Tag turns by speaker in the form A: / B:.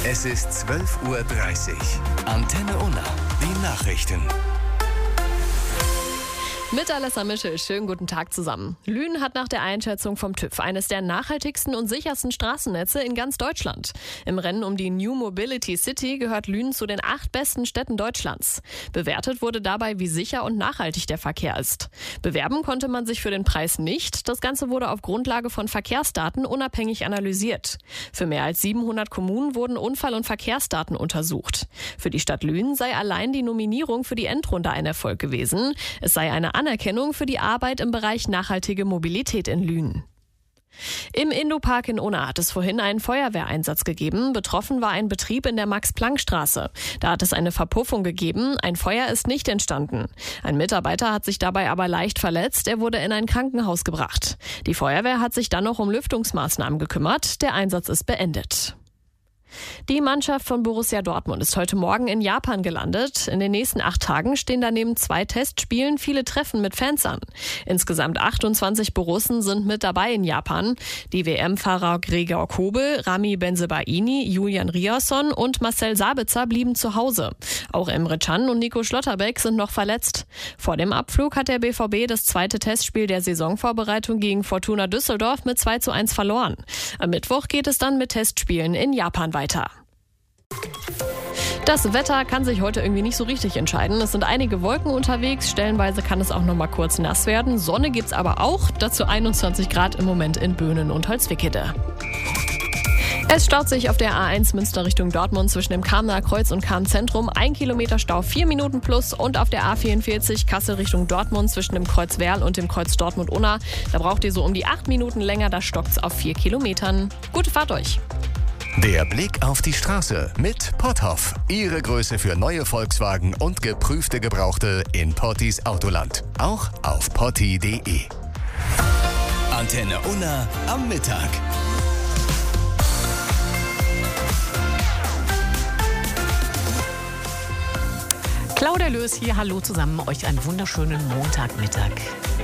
A: Es ist 12:30 Uhr. Antenne Unna, die Nachrichten.
B: Mit Alessa Mischel, schönen guten Tag zusammen. Lünen hat nach der Einschätzung vom TÜV eines der nachhaltigsten und sichersten Straßennetze in ganz Deutschland. Im Rennen um die New Mobility City gehört Lünen zu den 8 besten Städten Deutschlands. Bewertet wurde dabei, wie sicher und nachhaltig der Verkehr ist. Bewerben konnte man sich für den Preis nicht. Das Ganze wurde auf Grundlage von Verkehrsdaten unabhängig analysiert. Für mehr als 700 Kommunen wurden Unfall- und Verkehrsdaten untersucht. Für die Stadt Lünen sei allein die Nominierung für die Endrunde ein Erfolg gewesen. Es sei eine Anerkennung für die Arbeit im Bereich nachhaltige Mobilität in Lünen. Im Indopark in Unna hat es vorhin einen Feuerwehreinsatz gegeben. Betroffen war ein Betrieb in der Max-Planck-Straße. Da hat es eine Verpuffung gegeben. Ein Feuer ist nicht entstanden. Ein Mitarbeiter hat sich dabei aber leicht verletzt. Er wurde in ein Krankenhaus gebracht. Die Feuerwehr hat sich dann noch um Lüftungsmaßnahmen gekümmert. Der Einsatz ist beendet. Die Mannschaft von Borussia Dortmund ist heute Morgen in Japan gelandet. In den nächsten 8 Tagen stehen daneben 2 Testspielen viele Treffen mit Fans an. Insgesamt 28 Borussen sind mit dabei in Japan. Die WM-Fahrer Gregor Kobel, Rami Bensebaini, Julian Riasson und Marcel Sabitzer blieben zu Hause. Auch Emre Can und Nico Schlotterbeck sind noch verletzt. Vor dem Abflug hat der BVB das 2. Testspiel der Saisonvorbereitung gegen Fortuna Düsseldorf mit 2:1 verloren. Am Mittwoch geht es dann mit Testspielen in Japan weiter. Das Wetter kann sich heute irgendwie nicht so richtig entscheiden. Es sind einige Wolken unterwegs, stellenweise kann es auch noch mal kurz nass werden. Sonne gibt's aber auch, dazu 21 Grad im Moment in Böhnen und Holzwickede. Es staut sich auf der A1 Münster Richtung Dortmund zwischen dem Kamener Kreuz und Kahn-Zentrum. 1 Kilometer Stau, 4 Minuten plus. Und auf der A44 Kassel Richtung Dortmund zwischen dem Kreuz Werl und dem Kreuz Dortmund-Unna. Da braucht ihr so um die 8 Minuten länger, da stockt's auf 4 Kilometern. Gute Fahrt euch!
A: Der Blick auf die Straße mit Potthoff. Ihre Größe für neue Volkswagen und geprüfte Gebrauchte in Pottis Autoland. Auch auf potti.de. Antenne Unna am Mittag.
C: Claudia Löß hier, hallo zusammen, euch einen wunderschönen Montagmittag.